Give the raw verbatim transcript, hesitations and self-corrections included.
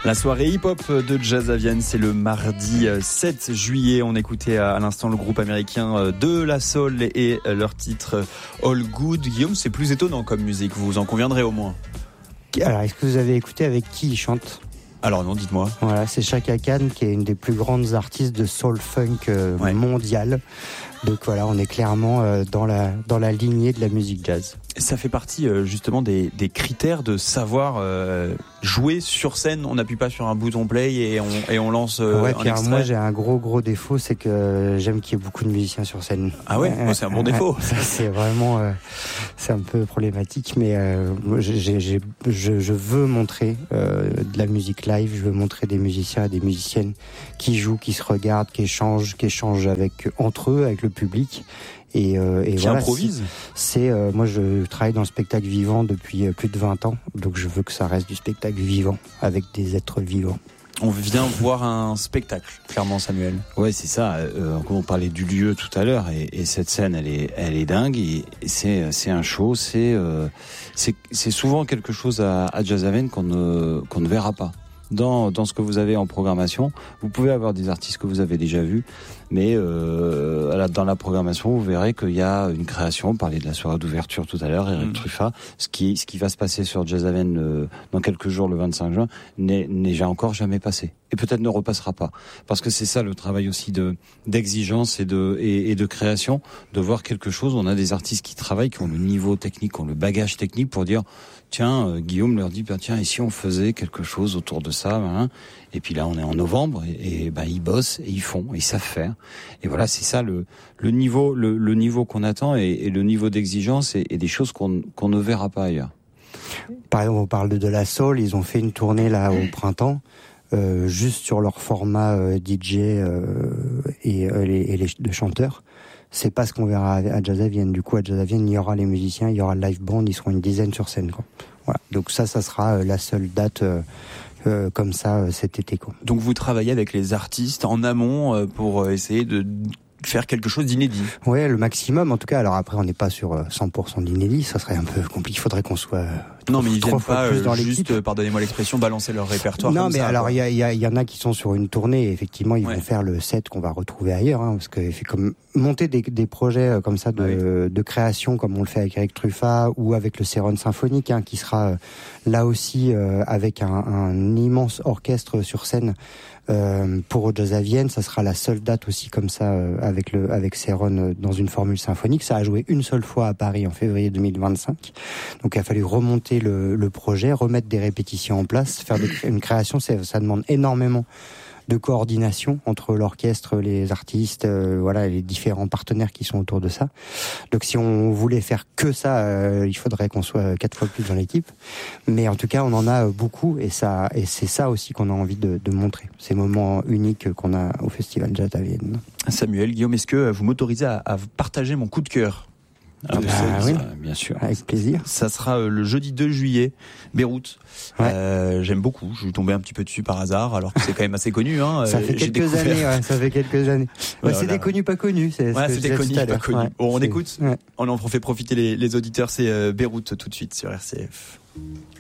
La soirée hip-hop de Jazz à Vienne, c'est le mardi sept juillet. On écoutait à l'instant le groupe américain De La Soul et leur titre All Good. Guillaume, c'est plus étonnant comme musique, vous en conviendrez au moins. Alors, est-ce que vous avez écouté avec qui il chante ? Alors non, dites-moi. Voilà, c'est Chaka Khan qui est une des plus grandes artistes de soul funk euh, ouais. mondiale. Donc voilà, on est clairement euh, dans la dans la lignée de la musique jazz. Ça fait partie euh, justement des, des critères de savoir euh, jouer sur scène. On n'appuie pas sur un bouton play et on et on lance euh, ouais, un puis extrait. Moi, j'ai un gros gros défaut, c'est que j'aime qu'il y ait beaucoup de musiciens sur scène. Ah ouais, oh, c'est un bon défaut. Ça, c'est vraiment euh, c'est un peu problématique, mais euh, j'ai, j'ai, je, je veux montrer euh, de la musique live. Je veux montrer des musiciens et des musiciennes qui jouent, qui se regardent, qui échangent, qui échangent avec entre eux, avec le public. Et, euh, et qui voilà, improvise. C'est, euh, moi, je travaille dans le spectacle vivant depuis plus de vingt ans, donc je veux que ça reste du spectacle vivant avec des êtres vivants. On vient voir un spectacle, clairement, Samuel. Ouais, c'est ça. Euh, on parlait du lieu tout à l'heure, et, et cette scène, elle est, elle est dingue. Et c'est, c'est un show. C'est, euh, c'est, c'est souvent quelque chose à, à Jazz à Vienne qu'on ne, qu'on ne verra pas. Dans, dans ce que vous avez en programmation, vous pouvez avoir des artistes que vous avez déjà vus, mais euh, dans la programmation, vous verrez qu'il y a une création. On parlait de la soirée d'ouverture tout à l'heure, Eric mmh. Truffat. Ce qui, ce qui va se passer sur Jazz à Vienne euh, dans quelques jours, le vingt-cinq juin, n'est, n'est encore jamais passé. Et peut-être ne repassera pas. Parce que c'est ça le travail aussi de, d'exigence et de, et, et de création, de voir quelque chose. On a des artistes qui travaillent, qui ont le niveau technique, qui ont le bagage technique pour dire, tiens, euh, Guillaume leur dit, ben, tiens, et si on faisait quelque chose autour de ça, hein. Et puis là, on est en novembre, et, et ben, ils bossent, et ils font, et ils savent faire. Et voilà, c'est ça le, le niveau, le, le niveau qu'on attend, et, et le niveau d'exigence, et, et des choses qu'on, qu'on ne verra pas ailleurs. Par exemple, on parle de De La Soul, ils ont fait une tournée là au printemps. Euh, juste sur leur format euh, D J euh, et, euh, les, et les, les chanteurs. C'est pas ce qu'on verra à, à Jazz à Vienne. Du coup, à Jazz à Vienne, il y aura les musiciens, il y aura le live band, ils seront une dizaine sur scène, quoi. Voilà. Donc ça, ça sera euh, la seule date euh, euh, comme ça euh, cet été, quoi. Donc vous travaillez avec les artistes en amont euh, pour euh, essayer de faire quelque chose d'inédit. Ouais, le maximum en tout cas. Alors après, on n'est pas sur cent pour cent d'inédit, ça serait un peu compliqué. Il faudrait qu'on soit non, mais ils viennent pas plus dans juste, l'équipe. Pardonnez-moi l'expression, balancer leur répertoire. Non, comme mais ça, alors il y, a, y, a, y en a qui sont sur une tournée. Et effectivement, ils ouais. vont faire le set qu'on va retrouver ailleurs, hein, parce que comme monter des, des projets comme ça de, ouais. de création, comme on le fait avec Eric Truffat ou avec le Céron Symphonique, hein, qui sera là aussi euh, avec un, un immense orchestre sur scène. Euh, pour Jazz à Vienne, ça sera la seule date aussi comme ça euh, avec le avec Céron euh, dans une formule symphonique. Ça a joué une seule fois à Paris en février deux mille vingt-cinq. Donc il a fallu remonter le, le projet, remettre des répétitions en place, faire des, une création. Ça, ça demande énormément de coordination entre l'orchestre, les artistes, euh, voilà, les différents partenaires qui sont autour de ça. Donc si on voulait faire que ça, euh, il faudrait qu'on soit quatre fois plus dans l'équipe. Mais en tout cas, on en a beaucoup et ça, et c'est ça aussi qu'on a envie de, de montrer. Ces moments uniques qu'on a au Festival Jazz à Vienne. Samuel, Guillaume, est-ce que vous m'autorisez à, à partager mon coup de cœur? Ah bah, oui, ça, bien sûr. Avec plaisir. Ça sera euh, le jeudi deux juillet, Beyrouth. Ouais. Euh, j'aime beaucoup. Je suis tombé un petit peu dessus par hasard, alors que c'est quand même assez connu. Hein. Ça fait J'ai quelques découvert... années. Ouais, ça fait quelques années. Ouais, voilà. C'était connu, pas connu. C'est ouais, c'était connu, pas connu. Ouais, bon, on c'est... écoute. Ouais. On en fait profiter les, les auditeurs. C'est euh, Beyrouth tout de suite sur R C F.